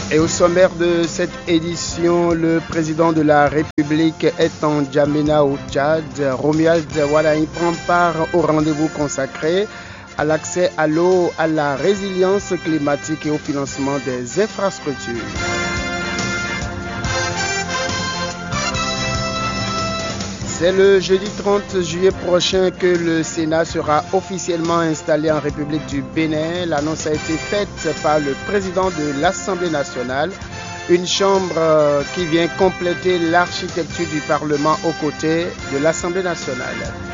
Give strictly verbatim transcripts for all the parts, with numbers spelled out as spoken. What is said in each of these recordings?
Et au sommaire de cette édition, le président de la République est en N'Djamena au Tchad. Romuald Wadagne prend part au rendez-vous consacré à l'accès à l'eau, à la résilience climatique et au financement des infrastructures. C'est le jeudi trente juillet prochain que le Sénat sera officiellement installé en République du Bénin. L'annonce a été faite par le président de l'Assemblée nationale, une chambre qui vient compléter l'architecture du Parlement aux côtés de l'Assemblée nationale.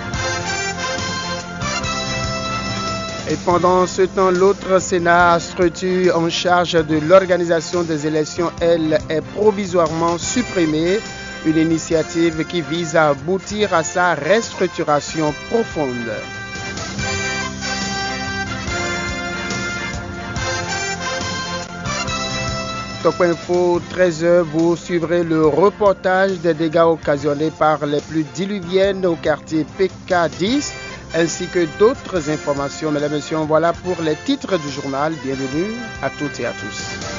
Et pendant ce temps, l'autre Sénat, structure en charge de l'organisation des élections, elle est provisoirement supprimée. Une initiative qui vise à aboutir à sa restructuration profonde. Top Info, treize heures, vous suivrez le reportage des dégâts occasionnés par les pluies diluviennes au quartier P K dix, ainsi que d'autres informations. Mesdames et messieurs, voilà pour les titres du journal. Bienvenue à toutes et à tous.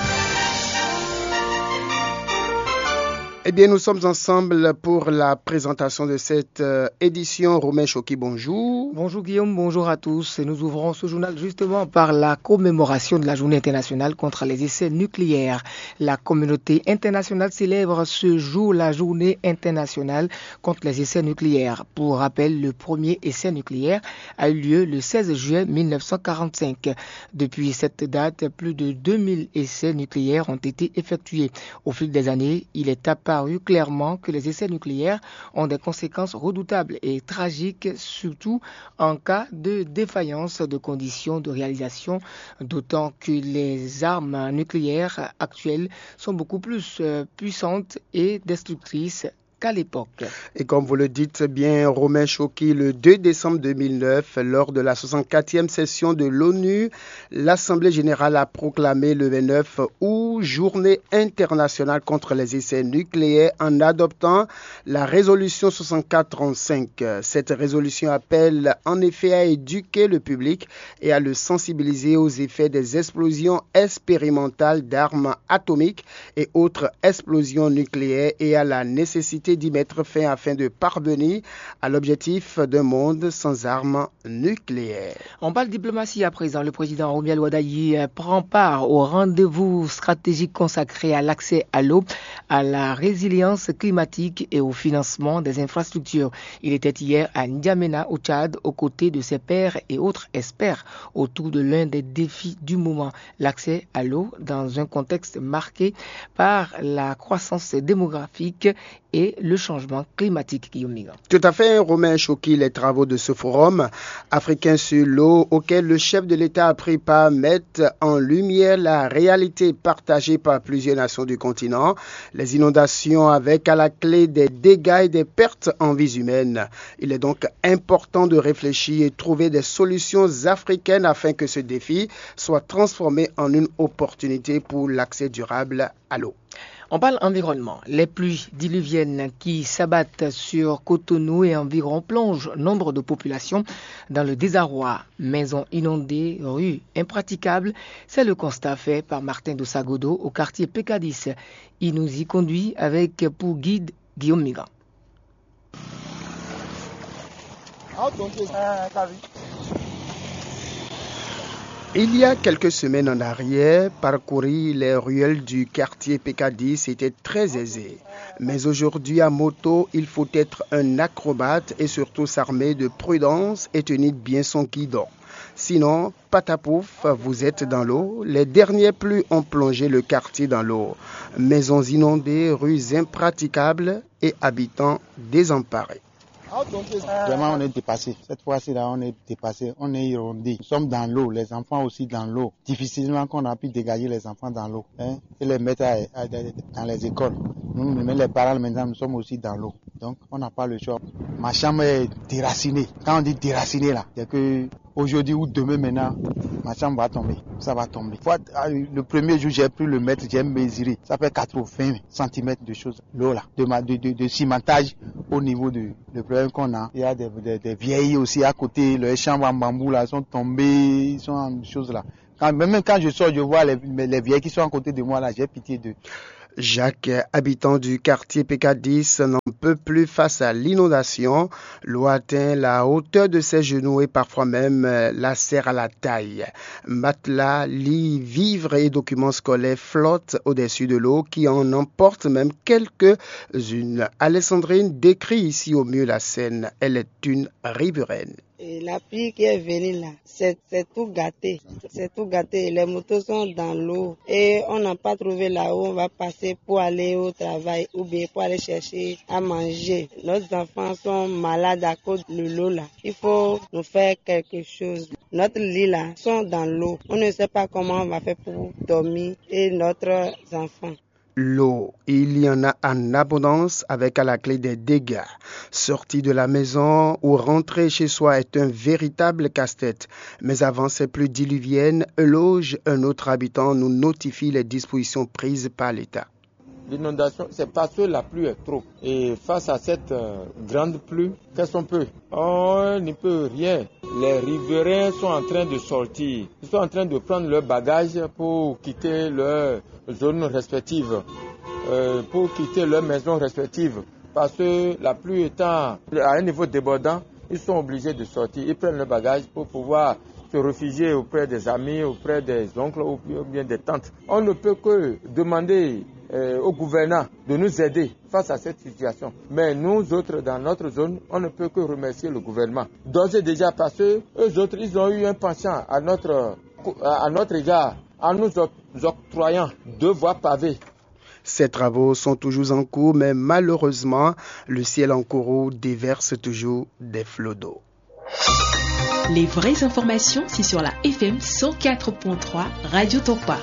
Eh bien, nous sommes ensemble pour la présentation de cette euh, édition. Romain Choki, bonjour. Bonjour Guillaume, bonjour à tous. Et nous ouvrons ce journal justement par la commémoration de la journée internationale contre les essais nucléaires. La communauté internationale célèbre ce jour la journée internationale contre les essais nucléaires. Pour rappel, le premier essai nucléaire a eu lieu le seize juillet mille neuf cent quarante-cinq. Depuis cette date, plus de deux mille essais nucléaires ont été effectués. Au fil des années, il est apparu clairement que les essais nucléaires ont des conséquences redoutables et tragiques, surtout en cas de défaillance de conditions de réalisation, d'autant que les armes nucléaires actuelles sont beaucoup plus puissantes et destructrices qu'à l'époque. Et comme vous le dites bien, Romain Choki, le deux décembre deux mille neuf, lors de la soixante-quatrième session de l'ONU, l'Assemblée générale a proclamé le vingt-neuf août journée internationale contre les essais nucléaires en adoptant la résolution soixante-quatre trente-cinq. Cette résolution appelle en effet à éduquer le public et à le sensibiliser aux effets des explosions expérimentales d'armes atomiques et autres explosions nucléaires et à la nécessité d'y mettre fin afin de parvenir à l'objectif d'un monde sans armes nucléaires. On parle diplomatie à présent. Le président Romuald Wadagne prend part au rendez-vous stratégique consacré à l'accès à l'eau, à la résilience climatique et au financement des infrastructures. Il était hier à N'Djamena au Tchad aux côtés de ses pairs et autres experts autour de l'un des défis du moment, l'accès à l'eau dans un contexte marqué par la croissance démographique et le changement climatique, Guillaume Migan. Tout à fait, Romain Choki, les travaux de ce forum africain sur l'eau auquel le chef de l'État a pris part mettent en lumière la réalité partagée par plusieurs nations du continent, les inondations avec à la clé des dégâts et des pertes en vies humaines. Il est donc important de réfléchir et trouver des solutions africaines afin que ce défi soit transformé en une opportunité pour l'accès durable à l'eau. On parle environnement. Les pluies diluviennes qui s'abattent sur Cotonou et environ plongent nombre de populations dans le désarroi. Maisons inondées, rues impraticables, c'est le constat fait par Martin Dossagodo au quartier P K dix. Il nous y conduit avec pour guide Guillaume Migan. Il y a quelques semaines en arrière, parcourir les ruelles du quartier P K dix était très aisé. Mais aujourd'hui, à moto, il faut être un acrobate et surtout s'armer de prudence et tenir bien son guidon. Sinon, patapouf, vous êtes dans l'eau. Les dernières pluies ont plongé le quartier dans l'eau. Maisons inondées, rues impraticables et habitants désemparés. Vraiment, on est dépassé. Cette fois-ci, là, on est dépassé. On est irondé. Nous sommes dans l'eau. Les enfants aussi dans l'eau. Difficilement qu'on a pu dégager les enfants dans l'eau, hein, et les mettre à, à, dans les écoles. Nous, même les parents, maintenant, nous sommes aussi dans l'eau. Donc, on n'a pas le choix. Ma chambre est déracinée. Quand on dit déracinée, là, c'est que aujourd'hui ou demain, maintenant, ma chambre va tomber. Ça va tomber. Le premier jour, j'ai pris le mètre, j'ai mesuré. Ça fait quatre-vingts centimètres de choses. L'eau, là, de, de, de, de cimentage au niveau du le problème qu'on a. Il y a des, des, des vieilles aussi à côté. Les chambres en bambou, là, sont tombées. Ils sont en choses là. Quand, même quand je sors, je vois les, les vieilles qui sont à côté de moi là, j'ai pitié d'eux. Jacques, habitant du quartier P K dix, n'en peut plus face à l'inondation. L'eau atteint la hauteur de ses genoux et parfois même la serre à la taille. Matelas, lits, vivres et documents scolaires flottent au-dessus de l'eau qui en emporte même quelques-unes. Alessandrine décrit ici au mieux la scène. Elle est une riveraine. Et la pluie qui est venue là, c'est, c'est tout gâté. C'est tout gâté. Les motos sont dans l'eau et on n'a pas trouvé là où on va passer pour aller au travail ou bien pour aller chercher à manger. Nos enfants sont malades à cause de l'eau là. Il faut nous faire quelque chose. Notre lit là sont dans l'eau. On ne sait pas comment on va faire pour dormir et notre enfant. L'eau, il y en a en abondance avec à la clé des dégâts. Sortir de la maison ou rentrer chez soi est un véritable casse-tête. Mais avant ces pluies diluviennes, Eloge, un autre habitant, nous notifie les dispositions prises par l'État. L'inondation, c'est parce que la pluie est trop. Et face à cette euh, grande pluie, qu'est-ce qu'on peut? On n'y peut rien. Les riverains sont en train de sortir. Ils sont en train de prendre leurs bagages pour quitter leur zone respective, euh, pour quitter leur maison respective. Parce que la pluie étant à un niveau débordant, ils sont obligés de sortir. Ils prennent leurs bagages pour pouvoir se réfugier auprès des amis, auprès des oncles ou bien des tantes. On ne peut que demander euh, au gouvernant de nous aider face à cette situation. Mais nous autres, dans notre zone, on ne peut que remercier le gouvernement. D'ores et déjà parce que eux autres, ils ont eu un penchant à notre, à notre égard, en nous octroyant deux voies pavées. Ces travaux sont toujours en cours, mais malheureusement, le ciel en Kourou déverse toujours des flots d'eau. Les vraies informations, c'est sur la F M cent quatre point trois Radio Topa.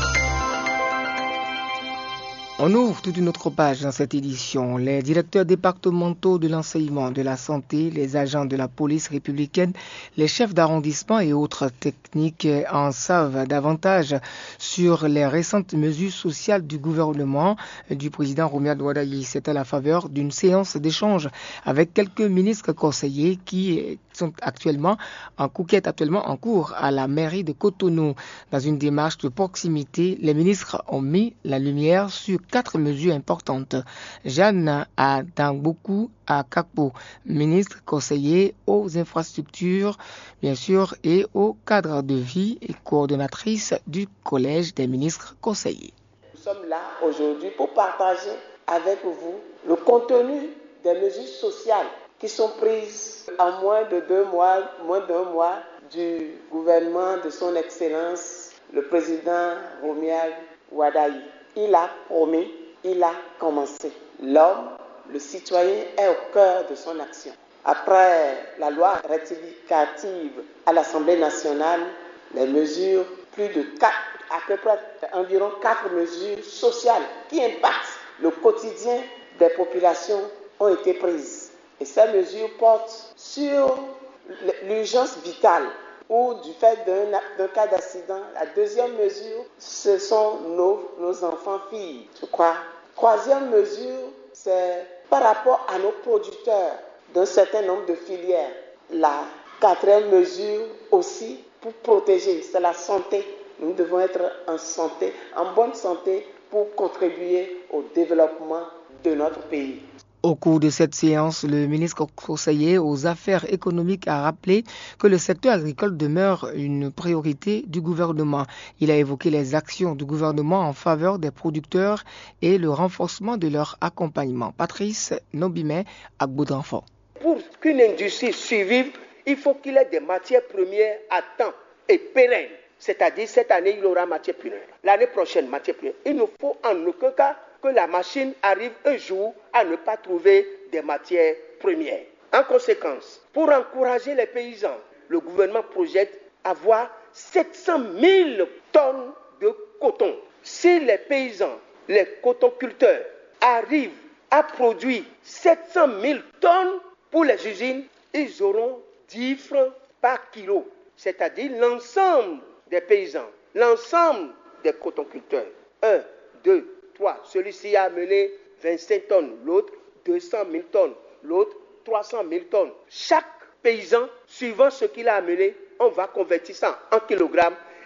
On ouvre toute une autre page dans cette édition. Les directeurs départementaux de l'enseignement, de la santé, les agents de la police républicaine, les chefs d'arrondissement et autres techniques en savent davantage sur les récentes mesures sociales du gouvernement du président Romuald Wadayi. C'est à la faveur d'une séance d'échange avec quelques ministres conseillers qui sont actuellement en cours, qui est actuellement en cours à la mairie de Cotonou. Dans une démarche de proximité, les ministres ont mis la lumière sur quatre mesures importantes. Jeanne Adangboku à Kakpo, ministre conseiller aux infrastructures, bien sûr, et au cadre de vie et coordonnatrice du collège des ministres conseillers. Nous sommes là aujourd'hui pour partager avec vous le contenu des mesures sociales qui sont prises en moins de deux mois, moins d'un mois du gouvernement de son Excellence, le président Romuald Wadayi. Il a promis, il a commencé. L'homme, le citoyen est au cœur de son action. Après la loi rectificative à l'Assemblée nationale, les mesures, plus de quatre, à peu près environ quatre mesures sociales qui impactent le quotidien des populations ont été prises. Et ces mesures portent sur l'urgence vitale ou du fait d'un, d'un cas d'accident. La deuxième mesure, ce sont nos, nos enfants-filles, je crois. Troisième mesure, c'est par rapport à nos producteurs d'un certain nombre de filières. La quatrième mesure aussi, pour protéger, c'est la santé. Nous devons être en santé, en bonne santé pour contribuer au développement de notre pays. Au cours de cette séance, le ministre conseiller aux affaires économiques a rappelé que le secteur agricole demeure une priorité du gouvernement. Il a évoqué les actions du gouvernement en faveur des producteurs et le renforcement de leur accompagnement. Patrice Nobimé, Agboudranfort. Pour qu'une industrie survive, il faut qu'il ait des matières premières à temps et pérennes. C'est-à-dire, cette année, il aura matière première. L'année prochaine, matière première. Il ne faut en aucun cas que la machine arrive un jour à ne pas trouver des matières premières. En conséquence, pour encourager les paysans, le gouvernement projette avoir sept cent mille tonnes de coton. Si les paysans, les cotonculteurs arrivent à produire sept cent mille tonnes pour les usines, ils auront dix francs par kilo. C'est-à-dire l'ensemble des paysans, l'ensemble des cotonculteurs. un, deux, trois. Celui-ci a amené vingt-cinq tonnes, l'autre deux cent mille tonnes, l'autre trois cent mille tonnes. Chaque paysan, suivant ce qu'il a amené, on va convertir ça en kilogrammes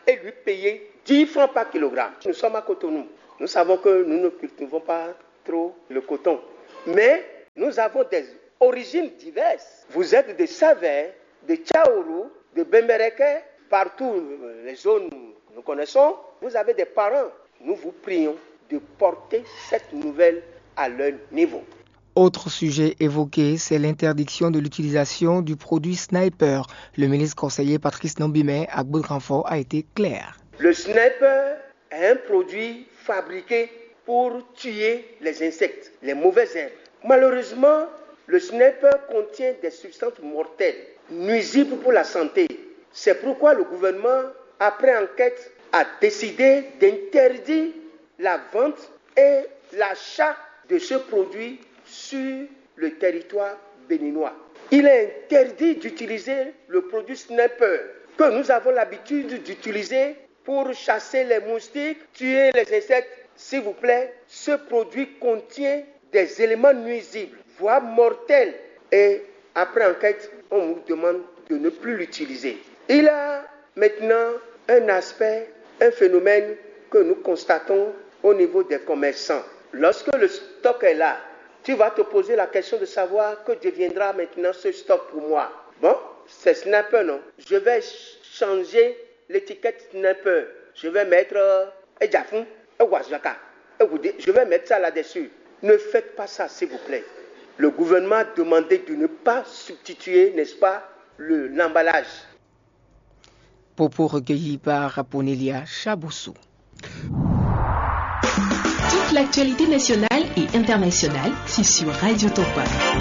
et lui payer dix francs par kilogramme. Nous sommes à Cotonou. Nous savons que nous ne cultivons pas trop le coton. Mais nous avons des origines diverses. Vous êtes de Savers, de Tchaourou, de Bembereke, partout les zones que nous connaissons. Vous avez des parents. Nous vous prions de porter cette nouvelle à leur niveau. Autre sujet évoqué, c'est l'interdiction de l'utilisation du produit Sniper. Le ministre conseiller Patrice Nombimé à Bout-de-Renfort a été clair. Le Sniper est un produit fabriqué pour tuer les insectes, les mauvaises herbes. Malheureusement, le Sniper contient des substances mortelles, nuisibles pour la santé. C'est pourquoi le gouvernement, après enquête, a décidé d'interdire la vente et l'achat de ce produit sur le territoire béninois. Il est interdit d'utiliser le produit Sniper que nous avons l'habitude d'utiliser pour chasser les moustiques, tuer les insectes. S'il vous plaît, ce produit contient des éléments nuisibles, voire mortels. Et après enquête, on nous demande de ne plus l'utiliser. Il y a maintenant un aspect, un phénomène que nous constatons au niveau des commerçants. Lorsque le stock est là, tu vas te poser la question de savoir que deviendra maintenant ce stock pour moi. Bon, c'est Sniper, non? Je vais changer l'étiquette Sniper. Je vais mettre Ejafun, Ewazaka. Je vais mettre ça là-dessus. Ne faites pas ça, s'il vous plaît. Le gouvernement a demandé de ne pas substituer, n'est-ce pas, le, l'emballage. Propos recueillis par Ponelia Chaboussou. Toute l'actualité nationale et internationale, c'est sur Radio Topa.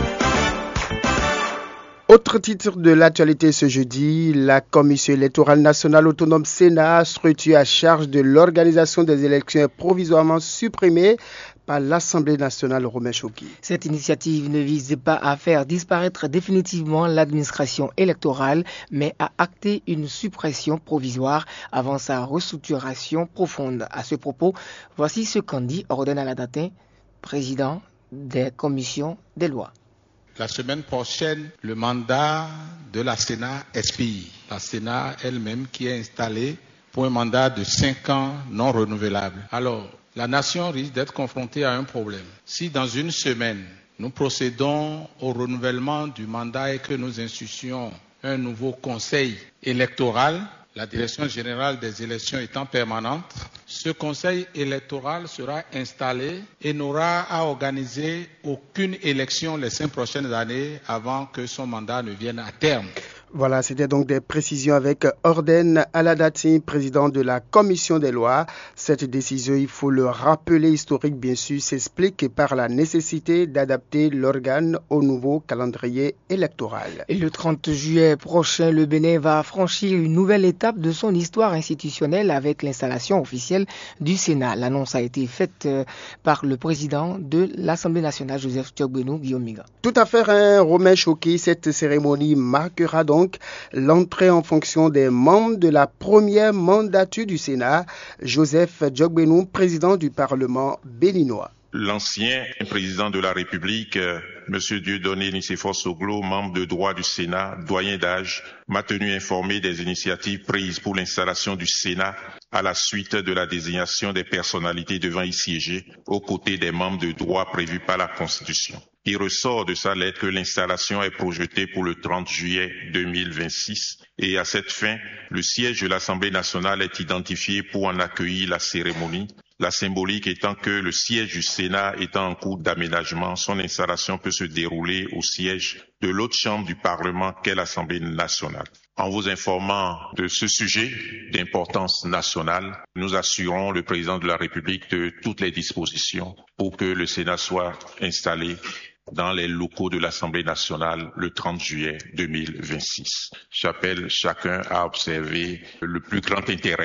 Autre titre de l'actualité ce jeudi, la Commission électorale nationale autonome Sénat statue à charge de l'organisation des élections provisoirement supprimées par l'Assemblée nationale Romain Choki. Cette initiative ne vise pas à faire disparaître définitivement l'administration électorale, mais à acter une suppression provisoire avant sa restructuration profonde. À ce propos, voici ce qu'en dit Ordonne Aladatin, président des commissions des lois. La semaine prochaine, le mandat de la Sénat expire. La Sénat elle-même qui est installée pour un mandat de cinq ans non renouvelable. Alors, la nation risque d'être confrontée à un problème. Si dans une semaine, nous procédons au renouvellement du mandat et que nous instituions un nouveau conseil électoral, la direction générale des élections étant permanente, ce conseil électoral sera installé et n'aura à organiser aucune élection les cinq prochaines années avant que son mandat ne vienne à terme. Voilà, c'était donc des précisions avec Orden Aladati, président de la Commission des lois. Cette décision, il faut le rappeler, historique bien sûr, s'explique par la nécessité d'adapter l'organe au nouveau calendrier électoral. Et le trente juillet prochain, le Bénin va franchir une nouvelle étape de son histoire institutionnelle avec l'installation officielle du Sénat. L'annonce a été faite par le président de l'Assemblée nationale, Joseph Tchogbenou Guillaume Miga. Tout à fait, hein, Romain Choki, cette cérémonie marquera donc l'entrée en fonction des membres de la première mandature du Sénat, Joseph Tchogbenou, président du Parlement béninois. L'ancien président de la République, M. Dieudonné Nicéphore Soglo, membre de droit du Sénat, doyen d'âge, m'a tenu informé des initiatives prises pour l'installation du Sénat à la suite de la désignation des personnalités devant y siéger aux côtés des membres de droit prévus par la Constitution. Il ressort de sa lettre que l'installation est projetée pour le trente juillet deux mille vingt-six et à cette fin, le siège de l'Assemblée nationale est identifié pour en accueillir la cérémonie. La symbolique étant que le siège du Sénat étant en cours d'aménagement, son installation peut se dérouler au siège de l'autre chambre du Parlement qu'est l'Assemblée nationale. En vous informant de ce sujet d'importance nationale, nous assurons le président de la République de toutes les dispositions pour que le Sénat soit installé dans les locaux de l'Assemblée nationale le trente juillet deux mille vingt-six. J'appelle chacun à observer le plus grand intérêt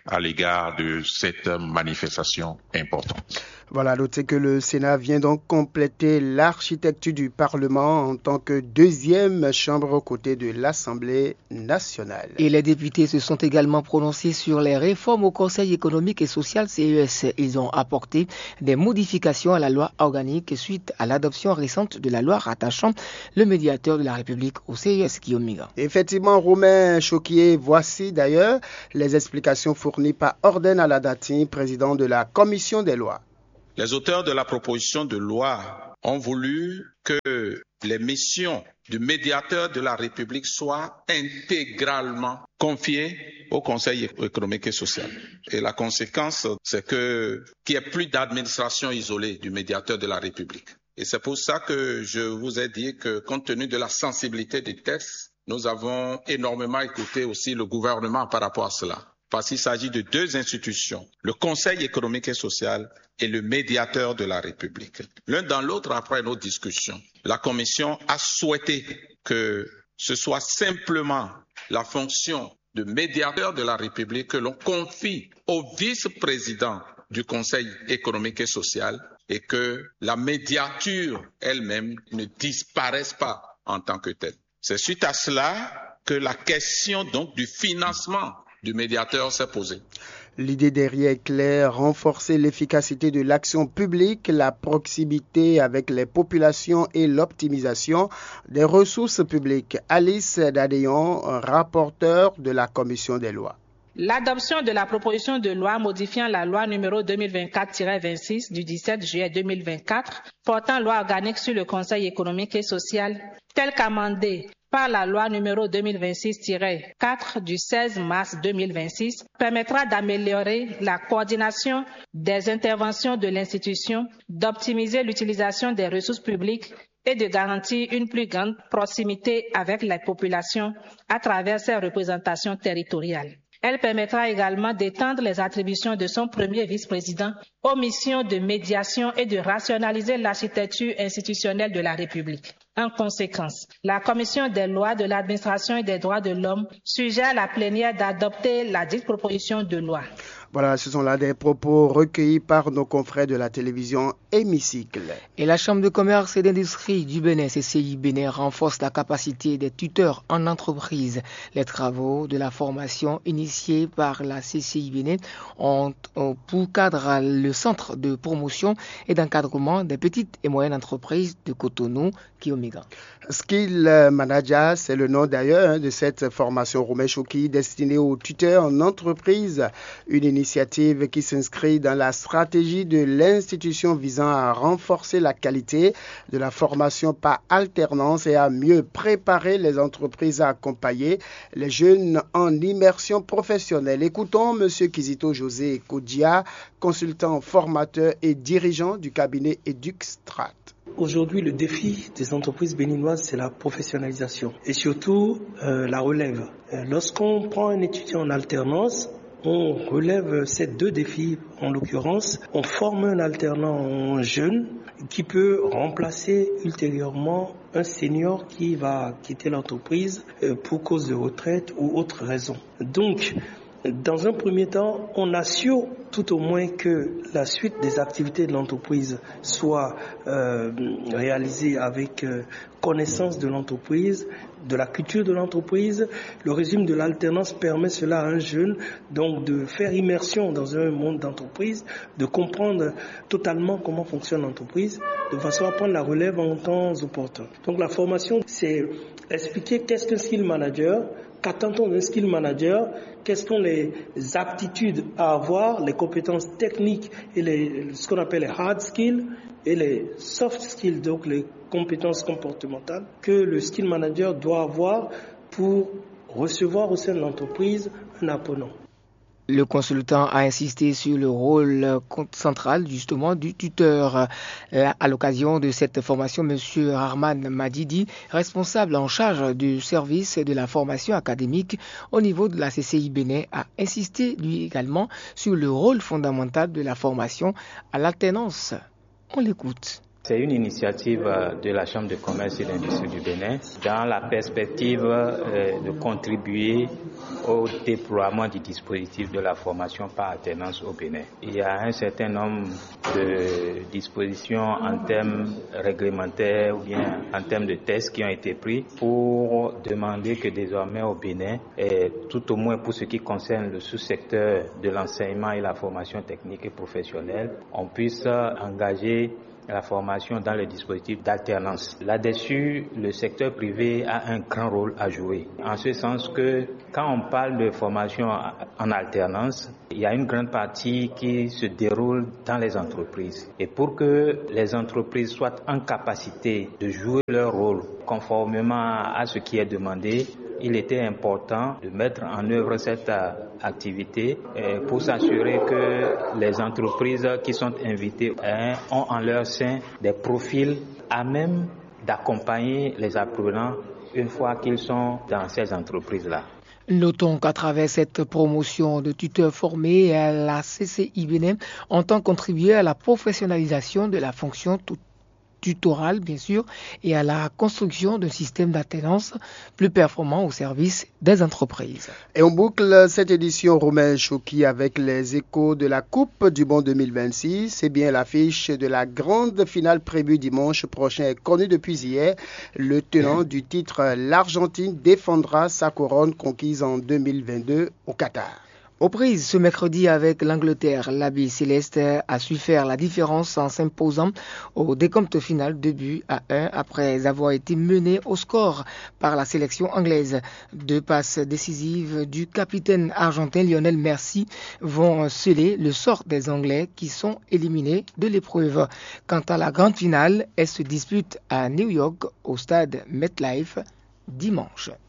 à l'égard de cette manifestation importante. Voilà, notez que le Sénat vient donc compléter l'architecture du Parlement en tant que deuxième chambre aux côtés de l'Assemblée nationale. Et les députés se sont également prononcés sur les réformes au Conseil économique et social C E S. Ils ont apporté des modifications à la loi organique suite à l'adoption récente de la loi rattachant le médiateur de la République au C E S, Guillaume Miga. Effectivement, Romain Choquier, voici d'ailleurs les explications fournies par Orden Aladati, président de la Commission des lois. Les auteurs de la proposition de loi ont voulu que les missions du médiateur de la République soient intégralement confiées au Conseil économique et social. Et la conséquence, c'est que qu'il n'y ait plus d'administration isolée du médiateur de la République. Et c'est pour ça que je vous ai dit que, compte tenu de la sensibilité des textes, nous avons énormément écouté aussi le gouvernement par rapport à cela. Parce qu'il s'agit de deux institutions, le Conseil économique et social et le médiateur de la République. L'un dans l'autre, après nos discussions, la Commission a souhaité que ce soit simplement la fonction de médiateur de la République que l'on confie au vice-président du Conseil économique et social et que la médiature elle-même ne disparaisse pas en tant que telle. C'est suite à cela que la question donc du financement du médiateur s'est posée. L'idée derrière est claire, renforcer l'efficacité de l'action publique, la proximité avec les populations et l'optimisation des ressources publiques. Alice Dadéon, rapporteure de la Commission des lois. L'adoption de la proposition de loi modifiant la loi numéro deux mille vingt-quatre tiret vingt-six du dix-sept juillet deux mille vingt-quatre portant loi organique sur le Conseil économique et social, telle qu'amendée par la loi numéro deux mille vingt-six tiret quatre du seize mars deux mille vingt-six, permettra d'améliorer la coordination des interventions de l'institution, d'optimiser l'utilisation des ressources publiques et de garantir une plus grande proximité avec les populations à travers ses représentations territoriales. Elle permettra également d'étendre les attributions de son premier vice-président aux missions de médiation et de rationaliser l'architecture institutionnelle de la République. En conséquence, la Commission des lois de l'administration et des droits de l'homme suggère à la plénière d'adopter la dite proposition de loi. Voilà, ce sont là des propos recueillis par nos confrères de la télévision Hémicycle. Et la Chambre de commerce et d'industrie du Bénin, C C I Bénin, renforce la capacité des tuteurs en entreprise. Les travaux de la formation initiée par la C C I Bénin ont pour cadre le centre de promotion et d'encadrement des petites et moyennes entreprises de Cotonou, Kiomiga. Skill Manager, c'est le nom d'ailleurs de cette formation Romain Choquier destinée aux tuteurs en entreprise, une initiative qui s'inscrit dans la stratégie de l'institution visant à renforcer la qualité de la formation par alternance et à mieux préparer les entreprises à accompagner les jeunes en immersion professionnelle. Écoutons M. Kizito José Kodia, consultant formateur et dirigeant du cabinet EduxStrat. Aujourd'hui, le défi des entreprises béninoises, c'est la professionnalisation et surtout euh, la relève. Lorsqu'on prend un étudiant en alternance, on relève ces deux défis. En l'occurrence, on forme un alternant jeune qui peut remplacer ultérieurement un senior qui va quitter l'entreprise pour cause de retraite ou autre raison. Donc, dans un premier temps, on assure tout au moins que la suite des activités de l'entreprise soit euh, réalisée avec euh, connaissance de l'entreprise, de la culture de l'entreprise. Le régime de l'alternance permet cela à un jeune donc de faire immersion dans un monde d'entreprise, de comprendre totalement comment fonctionne l'entreprise, de façon à prendre la relève en temps opportun. Donc la formation, c'est expliquer qu'est-ce qu'un skill manager, qu'attend-on d'un skill manager, quelles sont les aptitudes à avoir, les compétences techniques et les, ce qu'on appelle les hard skills et les soft skills, donc les compétences comportementales que le skill manager doit avoir pour recevoir au sein de l'entreprise un apprenant. Le consultant a insisté sur le rôle central justement du tuteur. À l'occasion de cette formation, M. Arman Madidi, responsable en charge du service de la formation académique au niveau de la C C I Bénin, a insisté lui également sur le rôle fondamental de la formation à l'alternance. On l'écoute. C'est une initiative de la Chambre de commerce et d'industrie du Bénin dans la perspective de contribuer au déploiement du dispositif de la formation par alternance au Bénin. Il y a un certain nombre de dispositions en termes réglementaires ou bien en termes de tests qui ont été pris pour demander que désormais au Bénin, et tout au moins pour ce qui concerne le sous-secteur de l'enseignement et la formation technique et professionnelle, on puisse engager la formation dans le dispositif d'alternance. Là-dessus, le secteur privé a un grand rôle à jouer. En ce sens que quand on parle de formation en alternance, il y a une grande partie qui se déroule dans les entreprises. Et pour que les entreprises soient en capacité de jouer leur rôle conformément à ce qui est demandé, il était important de mettre en œuvre cette activité pour s'assurer que les entreprises qui sont invitées ont en leur sein des profils à même d'accompagner les apprenants une fois qu'ils sont dans ces entreprises-là. Notons qu'à travers cette promotion de tuteurs formés, la C C I Bénin entend contribuer à la professionnalisation de la fonction tout tutorale, bien sûr, et à la construction d'un système d'alternance plus performant au service des entreprises. Et on boucle cette édition Romain Choki avec les échos de la Coupe du Monde deux mille vingt-six. C'est bien l'affiche de la grande finale prévue dimanche prochain est connue depuis hier. Le tenant du titre, l'Argentine, défendra sa couronne conquise en deux mille vingt-deux au Qatar. Aux prises ce mercredi avec l'Angleterre, l'Abbé Céleste a su faire la différence en s'imposant au décompte final deux buts à un après avoir été mené au score par la sélection anglaise. Deux passes décisives du capitaine argentin Lionel Messi vont sceller le sort des Anglais qui sont éliminés de l'épreuve. Quant à la grande finale, elle se dispute à New York au stade MetLife dimanche.